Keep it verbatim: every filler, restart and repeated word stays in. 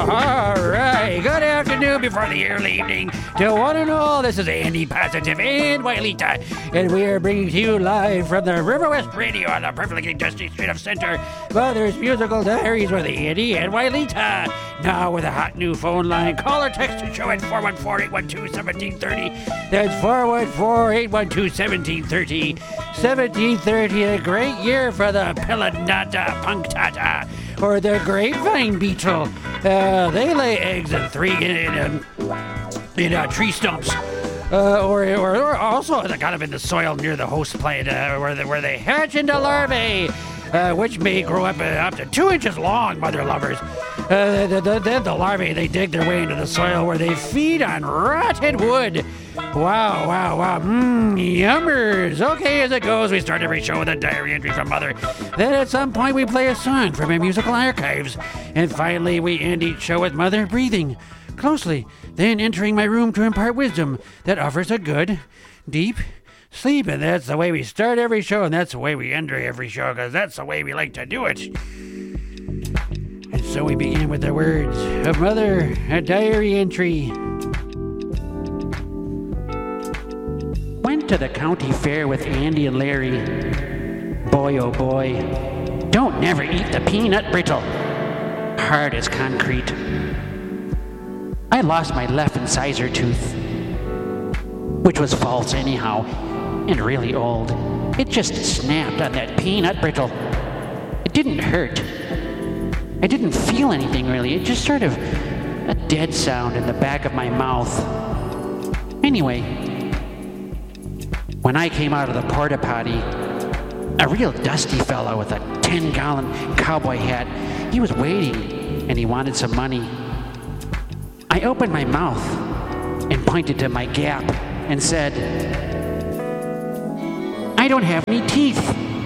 All right. Good afternoon before the early evening to one and all. This is Andy Positive and Wailita, and we are bringing to you live from the River West Radio on the perfectly dusty street of Center, Mother's Musical Diaries with Andy and Wailita. Now with a hot new phone line, call or text the show at four one four, eight one two, one seven three zero. That's four one four, eight one two, one seven three zero. seventeen thirty, a great year for the Pilonata punctata, or the grapevine beetle. Uh, they lay eggs in three in, in, um, in uh, tree stumps. Uh, or, or, or also they're kind of in the soil near the host plant uh, where, they, where they hatch into larvae, uh, which may grow up, uh, up to two inches long, mother lovers. Uh, the, the, the, the larvae, they dig their way into the soil where they feed on rotted wood. Wow, wow, wow. Mmm, yummers. Okay, as it goes, we start every show with a diary entry from Mother. Then at some point we play a song from our musical archives. And finally we end each show with Mother breathing closely, then entering my room to impart wisdom that offers a good, deep sleep. And that's the way we start every show, and that's the way we end every show, because that's the way we like to do it. And so we begin with the words of Mother, a diary entry. Went to the county fair with Andy and Larry. Boy, oh boy, don't never eat the peanut brittle. Hard as concrete. I lost my left incisor tooth, which was false anyhow, and really old. It just snapped on that peanut brittle. It didn't hurt. I didn't feel anything really. It just sort of a dead sound in the back of my mouth. Anyway, when I came out of the porta potty, a real dusty fellow with a ten-gallon cowboy hat, he was waiting, and he wanted some money. I opened my mouth and pointed to my gap and said, I don't have any teeth.